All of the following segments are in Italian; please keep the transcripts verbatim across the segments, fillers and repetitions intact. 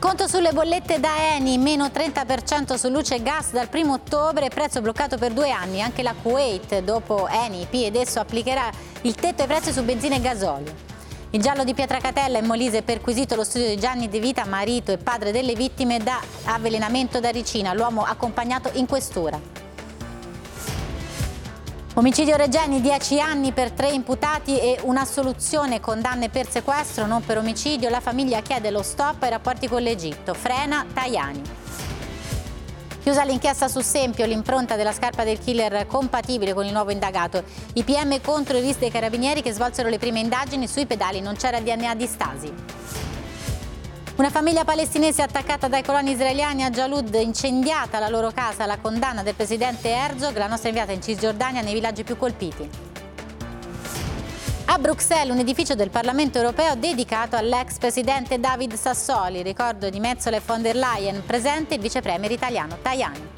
Sconto sulle bollette da Eni, meno trenta per cento su luce e gas dal primo ottobre, prezzo bloccato per due anni. Anche la Kuwait, dopo Eni, I P ed esso, applicherà il tetto ai prezzi su benzina e gasolio. Il giallo di Pietracatella, in Molise, perquisito lo studio di Gianni De Vita, marito e padre delle vittime, da avvelenamento da ricina. L'uomo accompagnato in questura. Omicidio Regeni, dieci anni per tre imputati e un'assoluzione, condanne per sequestro, non per omicidio. La famiglia chiede lo stop ai rapporti con l'Egitto. Frena Tajani. Chiusa l'inchiesta su Sempio, l'impronta della scarpa del killer compatibile con il nuovo indagato. I P M contro i R I S dei carabinieri che svolsero le prime indagini. Sui pedali non c'era D N A di Stasi. Una famiglia palestinese attaccata dai coloni israeliani a Jalud, incendiata la loro casa. La condanna del presidente Herzog, la nostra inviata in Cisgiordania, nei villaggi più colpiti. A Bruxelles, un edificio del Parlamento europeo dedicato all'ex presidente David Sassoli. Ricordo di Metsola e von der Leyen, presente il vice premier italiano Tajani.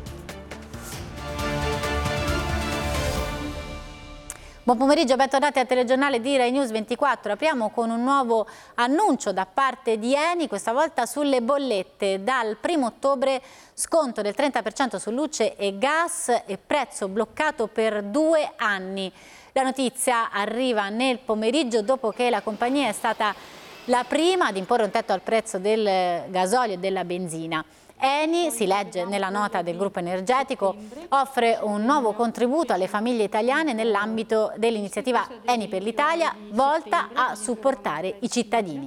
Buon pomeriggio, bentornati al telegiornale di Rai News ventiquattro. Apriamo con un nuovo annuncio da parte di Eni, questa volta sulle bollette. Dal primo ottobre sconto del trenta per cento su luce e gas e prezzo bloccato per due anni. La notizia arriva nel pomeriggio dopo che la compagnia è stata la prima ad imporre un tetto al prezzo del gasolio e della benzina. Eni, si legge nella nota del gruppo energetico, offre un nuovo contributo alle famiglie italiane nell'ambito dell'iniziativa Eni per l'Italia, volta a supportare i cittadini.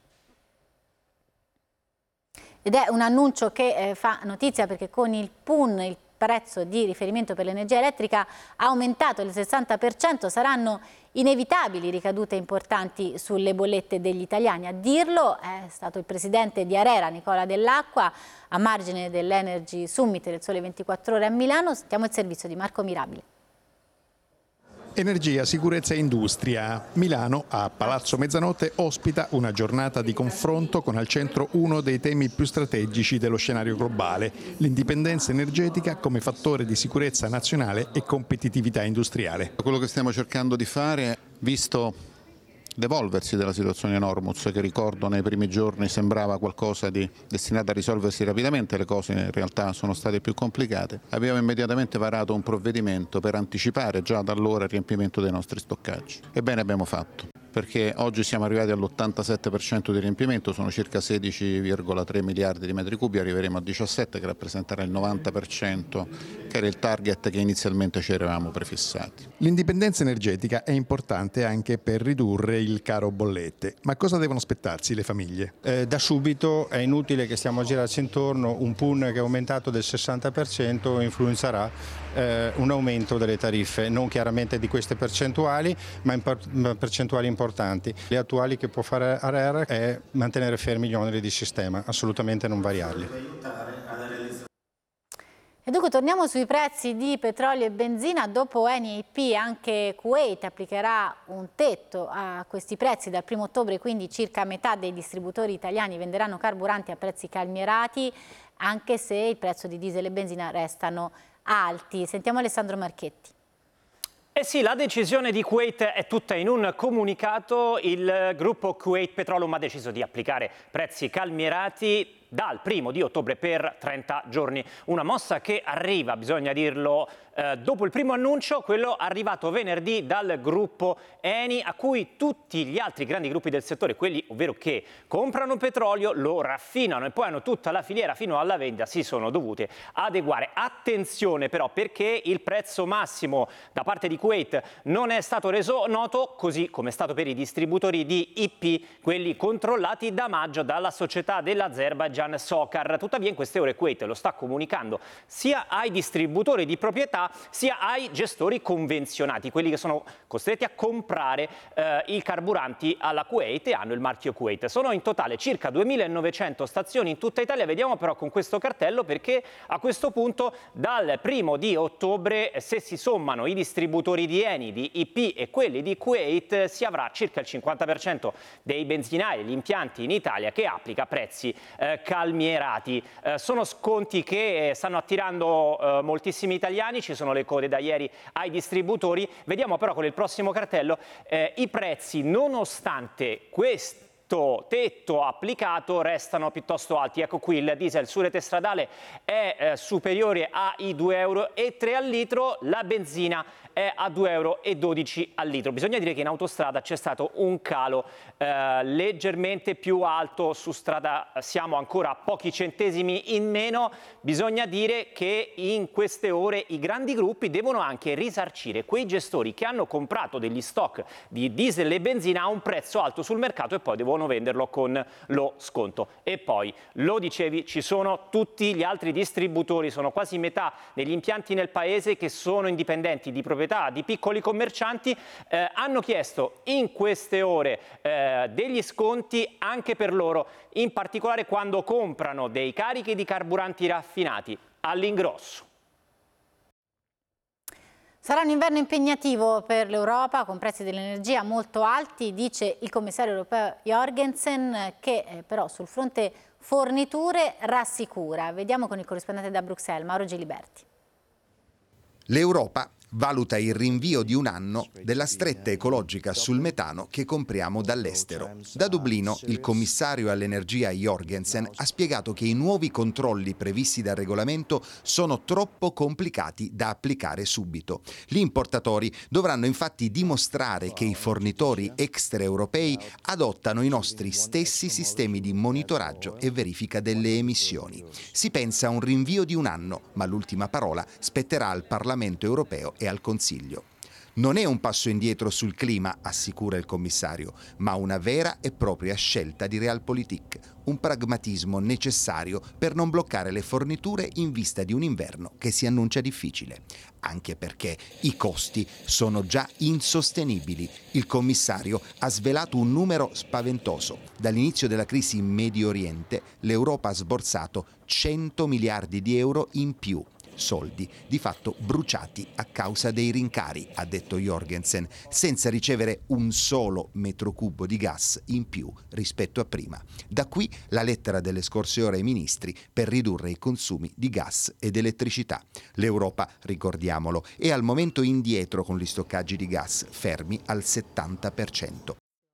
Ed è un annuncio che eh, fa notizia perché con il P U N, il prezzo di riferimento per l'energia elettrica, ha aumentato del sessanta per cento, saranno inevitabili ricadute importanti sulle bollette degli italiani. A dirlo è stato il presidente di Arera, Nicola Dell'Acqua, a margine dell'Energy Summit del Sole ventiquattro Ore a Milano. Sentiamo il servizio di Marco Mirabile. Energia, sicurezza e industria. Milano, a Palazzo Mezzanotte, ospita una giornata di confronto con al centro uno dei temi più strategici dello scenario globale, l'indipendenza energetica come fattore di sicurezza nazionale e competitività industriale. Quello che stiamo cercando di fare, visto l'evolversi della situazione in Hormuz, che ricordo nei primi giorni sembrava qualcosa di destinato a risolversi rapidamente, le cose in realtà sono state più complicate. Abbiamo immediatamente varato un provvedimento per anticipare già da allora il riempimento dei nostri stoccaggi. Ebbene, abbiamo fatto, perché oggi siamo arrivati all'ottantasette per cento di riempimento, sono circa sedici virgola tre miliardi di metri cubi, arriveremo a diciassette che rappresenterà il novanta per cento che era il target che inizialmente ci eravamo prefissati. L'indipendenza energetica è importante anche per ridurre il caro bollette, ma cosa devono aspettarsi le famiglie? Eh, da subito è inutile che stiamo a girarci intorno, un P U N che è aumentato del sessanta per cento influenzerà eh, un aumento delle tariffe, non chiaramente di queste percentuali, ma in per percentuali importanti. Le attuali che può fare Arera è mantenere fermi gli oneri di sistema, assolutamente non variarli. E dunque torniamo sui prezzi di petrolio e benzina. Dopo Eni e I P anche Kuwait applicherà un tetto a questi prezzi dal primo ottobre, quindi circa metà dei distributori italiani venderanno carburanti a prezzi calmierati, anche se il prezzo di diesel e benzina restano alti. Sentiamo Alessandro Marchetti. Eh sì, la decisione di Kuwait è tutta in un comunicato. Il gruppo Kuwait Petroleum ha deciso di applicare prezzi calmierati dal primo di ottobre per trenta giorni. Una mossa che arriva, bisogna dirlo, eh, dopo il primo annuncio, quello arrivato venerdì dal gruppo Eni, a cui tutti gli altri grandi gruppi del settore, quelli ovvero che comprano petrolio, lo raffinano e poi hanno tutta la filiera fino alla vendita, si sono dovute adeguare. Attenzione però, perché il prezzo massimo da parte di Kuwait non è stato reso noto, così come è stato per i distributori di I P, quelli controllati da maggio dalla società dell'Azerbaijan Sokar. Tuttavia in queste ore Kuwait lo sta comunicando sia ai distributori di proprietà sia ai gestori convenzionati, quelli che sono costretti a comprare eh, i carburanti alla Kuwait e hanno il marchio Kuwait. Sono in totale circa duemilanovecento stazioni in tutta Italia. Vediamo però con questo cartello, perché a questo punto dal primo di ottobre, se si sommano i distributori di Eni, di I P e quelli di Kuwait, si avrà circa il cinquanta per cento dei benzinai, gli impianti in Italia che applica prezzi eh, calmierati. Eh, sono sconti che stanno attirando eh, moltissimi italiani, ci sono le code da ieri ai distributori. Vediamo però con il prossimo cartello eh, i prezzi, nonostante questi tetto applicato restano piuttosto alti. Ecco qui il diesel su rete stradale è eh, superiore ai due euro e tre al litro, la benzina è a due euro e dodici al litro. Bisogna dire che in autostrada c'è stato un calo eh, leggermente più alto, su strada siamo ancora a pochi centesimi in meno. Bisogna dire che in queste ore i grandi gruppi devono anche risarcire quei gestori che hanno comprato degli stock di diesel e benzina a un prezzo alto sul mercato e poi devono venderlo con lo sconto. E poi, lo dicevi, ci sono tutti gli altri distributori, sono quasi metà degli impianti nel paese che sono indipendenti di proprietà di piccoli commercianti, eh, hanno chiesto in queste ore eh, degli sconti anche per loro, in particolare quando comprano dei carichi di carburanti raffinati all'ingrosso. Sarà un inverno impegnativo per l'Europa con prezzi dell'energia molto alti, dice il commissario europeo Jorgensen, che eh, però sul fronte forniture rassicura. Vediamo con il corrispondente da Bruxelles, Mauro Giliberti. L'Europa valuta il rinvio di un anno della stretta ecologica sul metano che compriamo dall'estero. Da Dublino il commissario all'energia Jorgensen ha spiegato che i nuovi controlli previsti dal regolamento sono troppo complicati da applicare subito. Gli importatori dovranno infatti dimostrare che i fornitori extraeuropei adottano i nostri stessi sistemi di monitoraggio e verifica delle emissioni. Si pensa a un rinvio di un anno, ma l'ultima parola spetterà al Parlamento europeo e al Consiglio. Non è un passo indietro sul clima, assicura il commissario, ma una vera e propria scelta di Realpolitik, un pragmatismo necessario per non bloccare le forniture in vista di un inverno che si annuncia difficile, anche perché i costi sono già insostenibili. Il commissario ha svelato un numero spaventoso. Dall'inizio della crisi in Medio Oriente, l'Europa ha sborsato cento miliardi di euro in più. Soldi di fatto bruciati a causa dei rincari, ha detto Jorgensen, senza ricevere un solo metro cubo di gas in più rispetto a prima. Da qui la lettera delle scorse ore ai ministri per ridurre i consumi di gas ed elettricità. L'Europa, ricordiamolo, è al momento indietro con gli stoccaggi di gas, fermi al settanta per cento.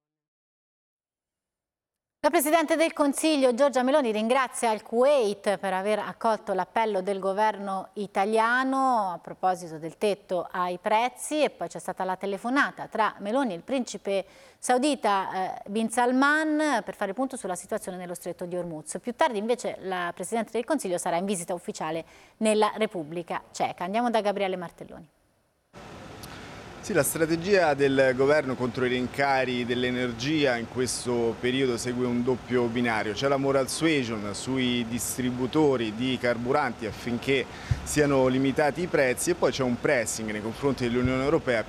La Presidente del Consiglio Giorgia Meloni ringrazia il Kuwait per aver accolto l'appello del governo italiano a proposito del tetto ai prezzi, e poi c'è stata la telefonata tra Meloni e il principe saudita eh, Bin Salman per fare punto sulla situazione nello stretto di Hormuz. Più tardi invece la Presidente del Consiglio sarà in visita ufficiale nella Repubblica Ceca. Andiamo da Gabriele Martelloni. Sì, la strategia del governo contro i rincari dell'energia in questo periodo segue un doppio binario. C'è la moral suasion sui distributori di carburanti affinché siano limitati i prezzi, e poi c'è un pressing nei confronti dell'Unione Europea